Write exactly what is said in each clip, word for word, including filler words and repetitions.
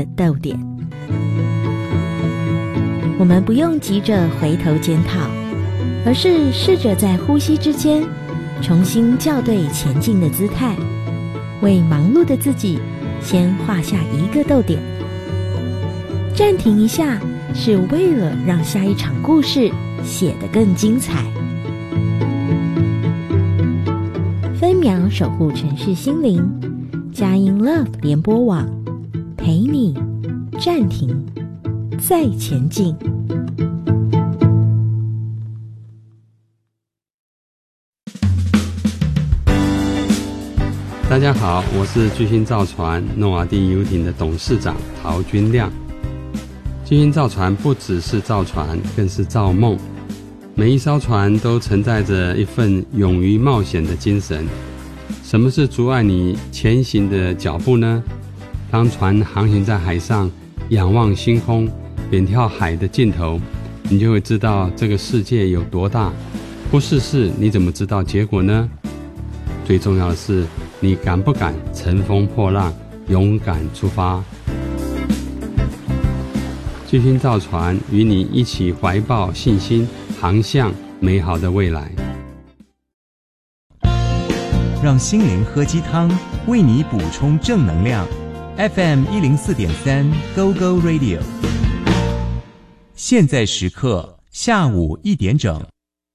个逗点。我们不用急着回头检讨，而是试着在呼吸之间重新校对前进的姿态，为忙碌的自己先画下一个逗点。暂停一下，是为了让下一场故事写得更精彩。分秒守护城市心灵，佳音 Love 联播网，陪你暂停再前进。 大家好，我是巨星造船诺瓦第游艇的董事长陶君亮。巨星造船不只是造船，更是造梦。每一艘船都承载着一份勇于冒险的精神。什么是阻碍你前行的脚步呢？当船航行在海上，仰望星空，远眺海的尽头，你就会知道这个世界有多大。不试试，你怎么知道结果呢？最重要的是，你敢不敢乘风破浪，勇敢出发？巨星造船与你一起怀抱信心，航向美好的未来。 让心灵喝鸡汤，为你补充正能量。F M 一零四点三 Go Go Radio。现在时刻下午一点整。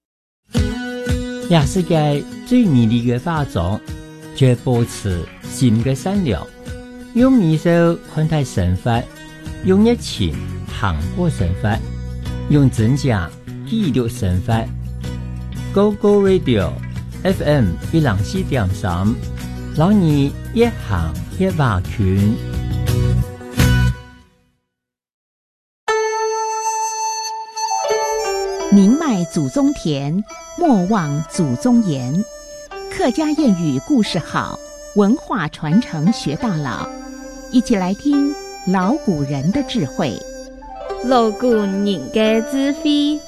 也世界最美丽的化妆，就保持心的善良，用微笑看待生活，用热情行过生活，用真假记录生活。Go Go Radio F M 一零四點三，讓你越行越挖圈。 宁迈祖宗田，莫忘祖宗言。客家谚语故事好，文化传承学到老。一起来听老古人的智慧。 老古人的智慧。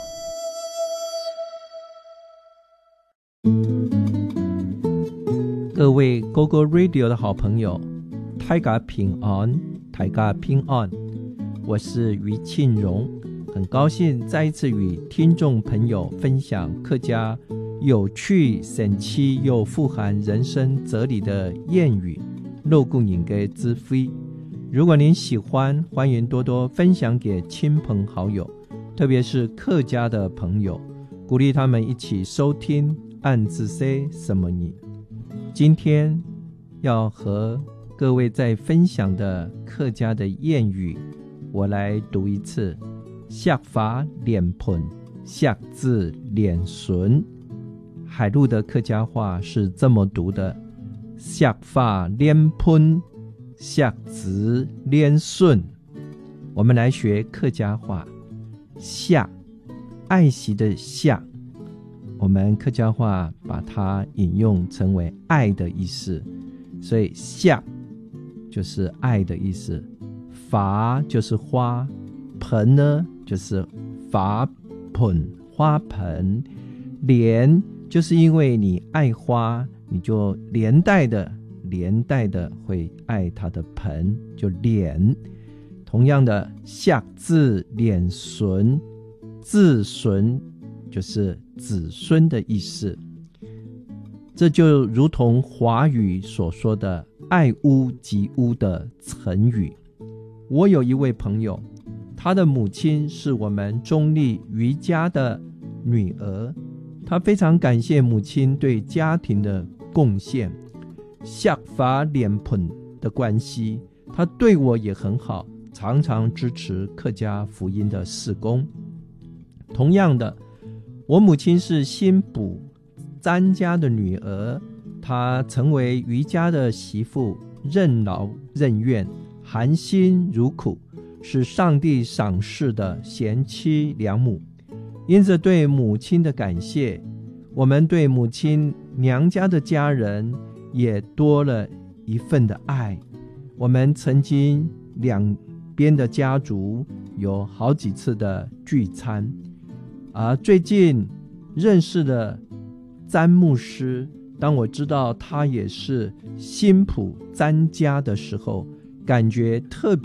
各位 Go Go Radio 的好朋友，大家平安，大家平安。我是于庆荣，很高兴再一次与听众朋友分享客家有趣、神奇又富含人生哲理的谚语，老古人的智慧。如果您喜欢，欢迎多多分享给亲朋好友，特别是客家的朋友，鼓励他们一起收听按字say什么你。今天要和各位在分享的客家的谚语，我来读一次。下发脸盆，下字脸唇。海陆的客家话是这么读的：下发脸盆，下字脸顺。我们来学客家话。下，爱惜的下，我们客家话把它引用成为爱的意思，所以下就是爱的意思，发就是花，盆呢就是花盆，花盆，连就是因为你爱花，你就连带的连带的会爱它的盆，就连。同样的，下字脸孙，字孙就是子孙的意思。这就如同华语所说的爱屋及乌的成语。我有一位朋友，他的母亲是我们中立余家的女儿，他非常感谢母亲对家庭的贡献。下发脸盆的关系，他对我也很好，常常支持客家福音的事工。同样的，我母亲是新补詹家的女儿，她成为余家的媳妇，任劳任怨，含辛茹苦，是上帝赏识的贤妻良母。因着对母亲的感谢，我们对母亲娘家的家人也多了一份的爱。我们曾经两边的家族有好几次的聚餐，而最近认识了詹牧师，当我知道他也是新埔詹家的时候，感觉特别